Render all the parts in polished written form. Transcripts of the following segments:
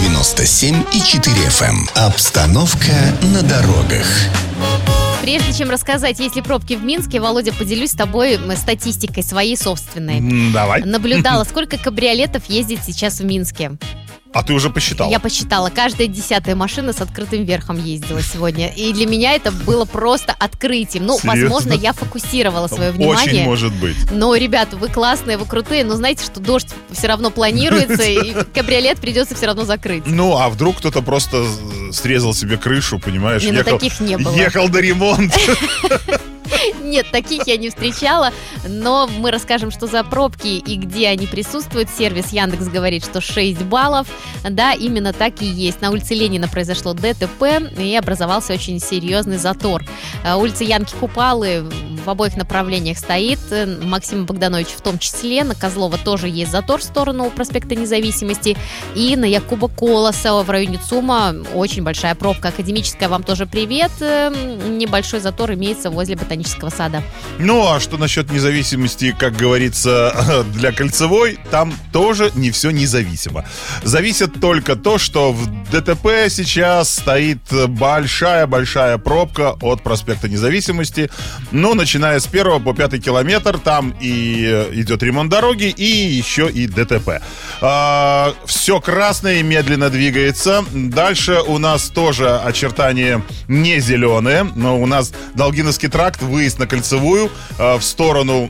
97,4 FM. Обстановка на дорогах. Прежде чем рассказать, есть ли пробки в Минске, Володя, поделюсь с тобой статистикой своей собственной. Давай. Наблюдала, сколько кабриолетов ездит сейчас в Минске. А ты уже посчитала? Я посчитала. Каждая 10-я машина с открытым верхом ездила сегодня. И для меня это было просто открытием. Ну, Серьезно? возможно, я фокусировала свое внимание. Очень может быть. Но, ребята, вы классные, вы крутые. Но знаете, что дождь все равно планируется, и кабриолет придется все равно закрыть. Ну, а вдруг кто-то просто срезал себе крышу, понимаешь? Не, ну таких не было. Ехал до ремонта. Нет, таких я не встречала, но мы расскажем, что за пробки и где они присутствуют. Сервис Яндекс говорит, что 6 баллов. Да, именно так и есть. На улице Ленина произошло ДТП и образовался очень серьезный затор. Улица Янки Купалы в обоих направлениях стоит. Максима Богдановича в том числе. На Козлова тоже есть затор в сторону проспекта Независимости. И на Якуба Колосова в районе ЦУМа очень большая пробка. Академическая, вам тоже привет. Небольшой затор имеется возле Ботанического сада. Ну, а что насчет независимости, как говорится, для Кольцевой, там тоже не все независимо. Зависит только то, что в ДТП сейчас стоит большая-большая пробка от проспекта Независимости. Ну, начиная с 1 по 5 километр, там и идет ремонт дороги, и еще и ДТП. Все красное и медленно двигается. Дальше у нас тоже очертания не зеленые, но у нас Долгиновский тракт, выезд на Кольцевую в сторону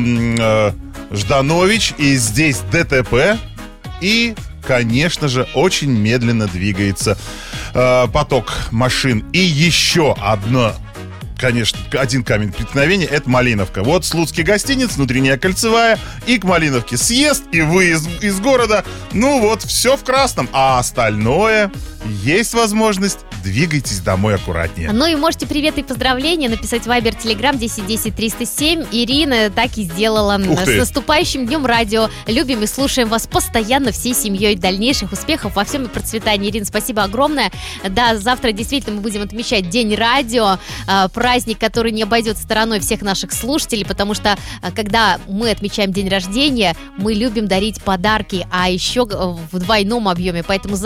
Жданович, и здесь ДТП, и, конечно же, очень медленно двигается поток машин. И еще одно, конечно, один камень преткновения — это Малиновка. Вот Слуцкий гостиниц, внутренняя Кольцевая, и к Малиновке съезд и выезд из города. Ну вот, все в красном. А остальное есть возможность. Двигайтесь домой аккуратнее. Ну и можете привет и поздравления написать в Viber, Telegram 10 307. Ирина так и сделала. С наступающим днем радио. Любим и слушаем вас постоянно всей семьей. Дальнейших успехов во всем и процветания. Ирина, спасибо огромное. Да, завтра действительно мы будем отмечать День радио. Праздник, который не обойдет стороной всех наших слушателей, потому что когда мы отмечаем день рождения, мы любим дарить подарки, а еще в двойном объеме. Поэтому